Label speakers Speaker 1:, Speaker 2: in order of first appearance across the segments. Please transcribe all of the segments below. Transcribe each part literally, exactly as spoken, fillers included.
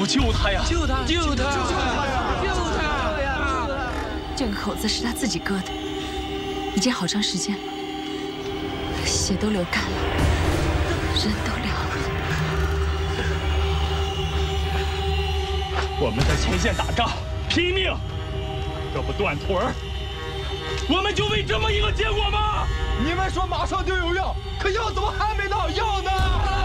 Speaker 1: 救他呀！
Speaker 2: 救他！
Speaker 3: 救他！救他呀！
Speaker 2: 救他呀！
Speaker 4: 这个口子是他自己割的，已经好长时间了，血都流干了，人都凉了。
Speaker 1: 我们在前线打仗，拼命，这不断腿儿，我们就为这么一个结果吗？
Speaker 3: 你们说马上就有药，可药怎么还没到？药呢？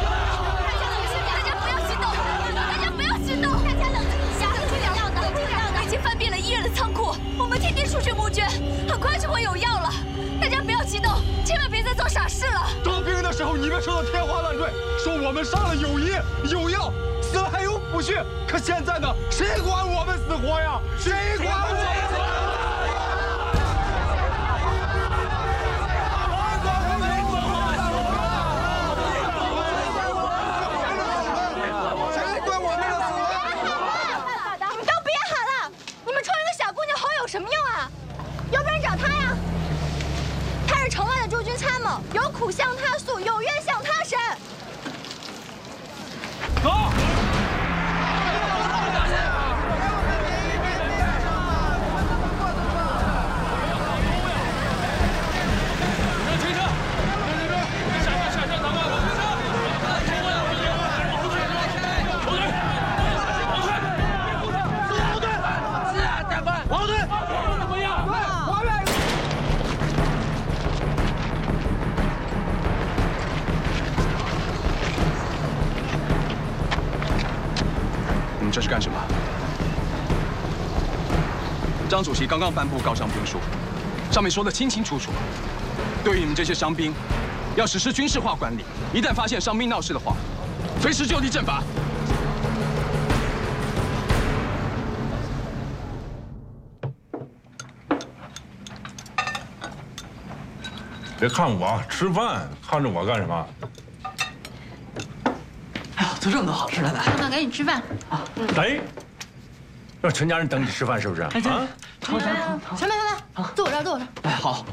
Speaker 4: 仓库，我们天天出去募捐，很快就会有药了。大家不要激动，千万别再做傻事了。
Speaker 3: 招兵的时候，你们说的天花乱坠，说我们杀了有医有药，死了还有补血。可现在呢，谁管我们死活呀？谁管我们死活？
Speaker 5: 有什么用啊？要不然找他呀！他是城外的驻军参谋，有苦向他诉，有冤向他申。
Speaker 1: 走。停车！下车！下车！咱们停车！后退！后退！后退！是啊，长官。后退！
Speaker 6: 你们这是干什么？张主席刚刚颁布告伤兵书，上面说的清清楚楚，对于你们这些伤兵，要实施军事化管理。一旦发现伤兵闹事的话，随时就地正罚。
Speaker 7: 别看我吃饭，看着我干什么？
Speaker 2: 哎呦，做这么多好吃的呢！
Speaker 5: 妈，赶紧吃饭
Speaker 7: 啊！哎，让全家人等你吃饭是不是？啊！
Speaker 2: 成成成
Speaker 5: 成，全班全班，坐我这儿，坐我这儿。
Speaker 2: 哎，好。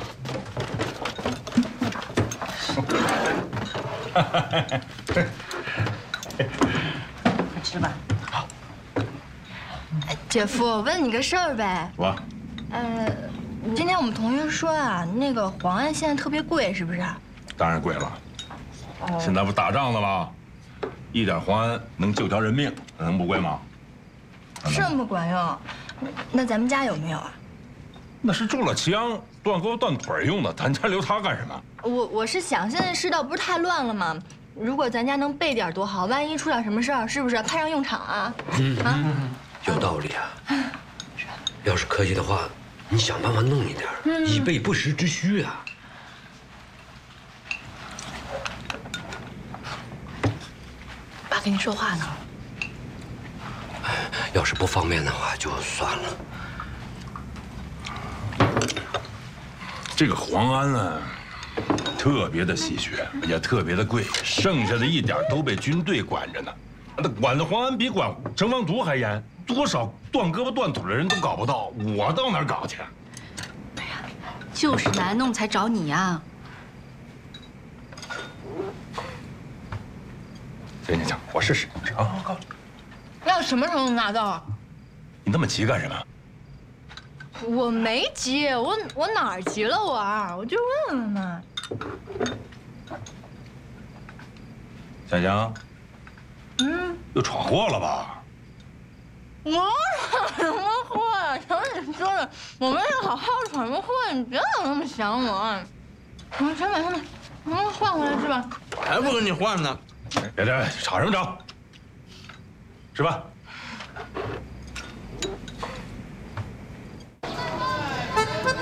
Speaker 5: 快吃吧。好。姐夫，我问你个事儿呗。
Speaker 7: 我。
Speaker 5: 呃，今天我们同学说啊，那个黄安现在特别贵，是不是？
Speaker 7: 当然贵了。现在不打仗的吗？ 一点黄安能救条人命，能不贵吗？
Speaker 5: 这么管用？那咱们家有没有啊？
Speaker 7: 那是中了枪，断胳膊断腿用的，咱家留它干什么？
Speaker 5: 我我是想，现在世道不是太乱了吗？如果咱家能备点多好，万一出点什么事儿，是不是派上用场啊？
Speaker 8: 嗯
Speaker 5: 啊，
Speaker 8: 有道理啊。要是可以的话，你想办法弄一点，嗯、以备不时之需啊。
Speaker 4: 爸跟你说话呢。
Speaker 8: 要是不方便的话，就算了。
Speaker 7: 这个黄安呢，特别的稀缺，也特别的贵，剩下的一点都被军队管着呢。那管的黄安比管城防图还严，多少断胳膊断腿的人都搞不到，我到哪儿搞去？
Speaker 4: 哎呀，就是难弄才找你呀。
Speaker 7: 行行行，我试试啊！
Speaker 5: 要什么时候能拿到啊？
Speaker 7: 你那么急干什么？
Speaker 5: 我没急，我我哪儿急了我？我就问问嘛。
Speaker 7: 小江，
Speaker 5: 嗯，
Speaker 7: 又闯祸了吧？
Speaker 5: 我闯什么祸呀？瞧你说的，我没有好好闯什么祸，你别老那么想我。嗯，先把他们，能不能换回来是吧？
Speaker 2: 还不跟你换呢。
Speaker 7: 别别，吵什么吵？吃饭。